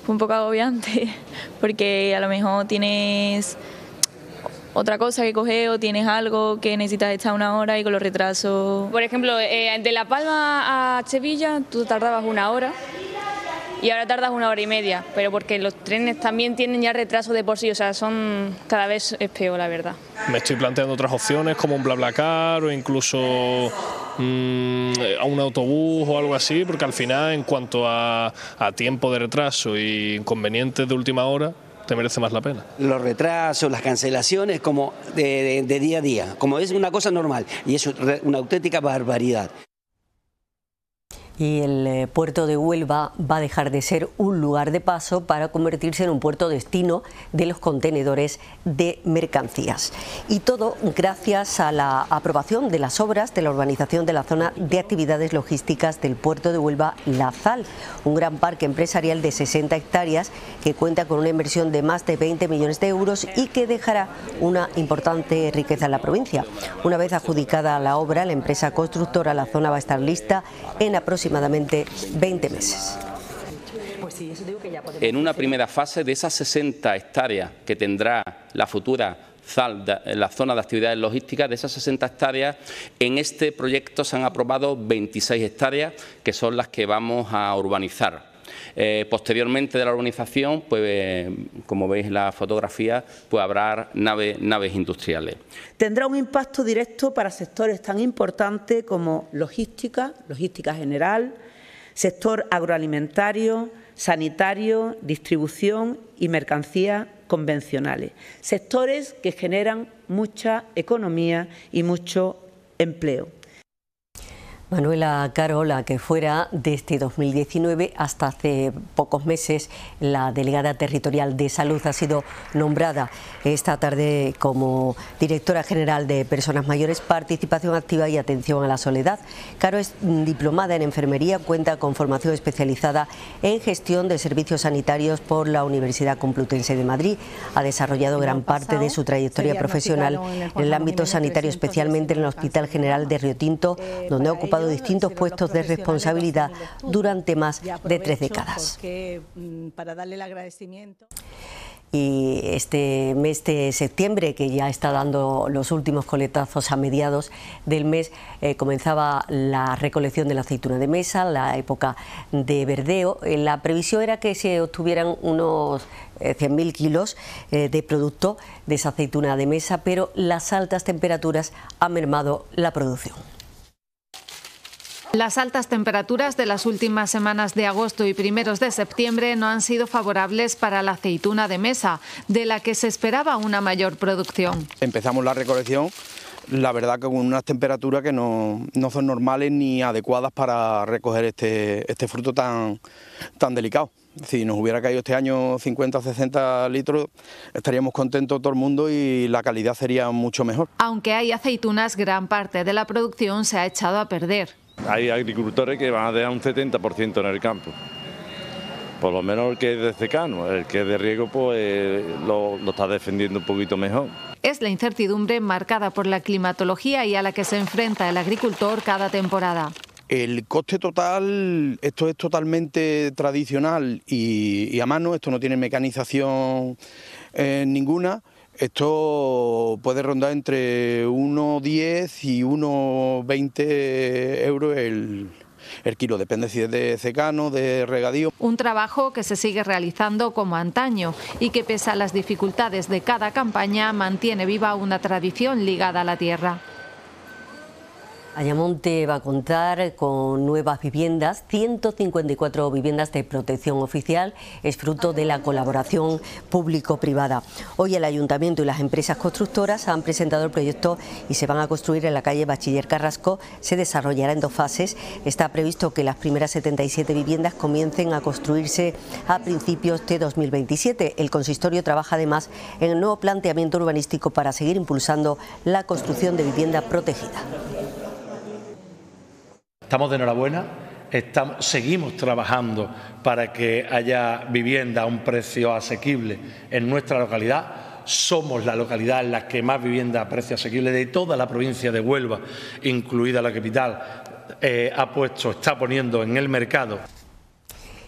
fue un poco agobiante porque a lo mejor tienes otra cosa que coger o tienes algo que necesitas estar una hora y con los retrasos. Por ejemplo, de La Palma a Sevilla tú tardabas 1 hora y ahora tardas 1 hora y media, pero porque los trenes también tienen ya retraso de por sí, o sea, cada vez es peor, la verdad. Me estoy planteando otras opciones como un BlaBlaCar o incluso a un autobús o algo así, porque al final en cuanto a tiempo de retraso y inconvenientes de última hora, te merece más la pena. Los retrasos, las cancelaciones como de día a día, como es una cosa normal y es una auténtica barbaridad. Y el puerto de Huelva va a dejar de ser un lugar de paso para convertirse en un puerto destino de los contenedores de mercancías. Y todo gracias a la aprobación de las obras de la urbanización de la zona de actividades logísticas del puerto de Huelva, La Zal, un gran parque empresarial de 60 hectáreas que cuenta con una inversión de más de 20 millones de euros y que dejará una importante riqueza en la provincia. Una vez adjudicada la obra, la empresa constructora La Zona va a estar lista en aproximadamente 20 meses. En una primera fase de esas 60 hectáreas que tendrá la futura ZAL, la zona de actividades logísticas, de esas 60 hectáreas, en este proyecto se han aprobado 26 hectáreas, que son las que vamos a urbanizar. Posteriormente de la urbanización, pues como veis en la fotografía, pues habrá naves industriales. Tendrá un impacto directo para sectores tan importantes como logística general, sector agroalimentario, sanitario, distribución y mercancías convencionales. Sectores que generan mucha economía y mucho empleo. Manuela Caro, la que fuera desde 2019 hasta hace pocos meses la delegada territorial de salud, ha sido nombrada esta tarde como directora general de Personas Mayores, Participación Activa y Atención a la Soledad. Caro es diplomada en enfermería, cuenta con formación especializada en gestión de servicios sanitarios por la Universidad Complutense de Madrid. Ha desarrollado gran parte de su trayectoria profesional en el ámbito sanitario, especialmente en el Hospital General de Río Tinto, donde ha ocupado distintos puestos de responsabilidad durante más de 3 décadas. Y este mes de septiembre, que ya está dando los últimos coletazos a mediados del mes, comenzaba la recolección de la aceituna de mesa, la época de verdeo. La previsión era que se obtuvieran unos 100.000 kilos de producto de esa aceituna de mesa, pero las altas temperaturas han mermado la producción. Las altas temperaturas de las últimas semanas de agosto y primeros de septiembre no han sido favorables para la aceituna de mesa, de la que se esperaba una mayor producción. Empezamos la recolección, la verdad que con unas temperaturas que no son normales ni adecuadas para recoger este fruto tan delicado. Si nos hubiera caído este año 50 o 60 litros, estaríamos contentos todo el mundo y la calidad sería mucho mejor. Aunque hay aceitunas, gran parte de la producción se ha echado a perder. Hay agricultores que van a dejar un 70% en el campo, por lo menos el que es de secano, el que es de riego pues lo está defendiendo un poquito mejor. Es la incertidumbre marcada por la climatología y a la que se enfrenta el agricultor cada temporada. El coste total, esto es totalmente tradicional y a mano, esto no tiene mecanización ninguna. Esto puede rondar entre 1,10 y 1,20 euros el kilo, depende si es de secano, de regadío. Un trabajo que se sigue realizando como antaño y que, pese a las dificultades de cada campaña, mantiene viva una tradición ligada a la tierra. Ayamonte va a contar con nuevas viviendas, 154 viviendas de protección oficial, es fruto de la colaboración público-privada. Hoy el Ayuntamiento y las empresas constructoras han presentado el proyecto y se van a construir en la calle Bachiller Carrasco. Se desarrollará en 2 fases. Está previsto que las primeras 77 viviendas comiencen a construirse a principios de 2027. El consistorio trabaja además en el nuevo planteamiento urbanístico para seguir impulsando la construcción de vivienda protegida. Estamos de enhorabuena, seguimos trabajando para que haya vivienda a un precio asequible en nuestra localidad. Somos la localidad en la que más vivienda a precio asequible de toda la provincia de Huelva, incluida la capital, está poniendo en el mercado.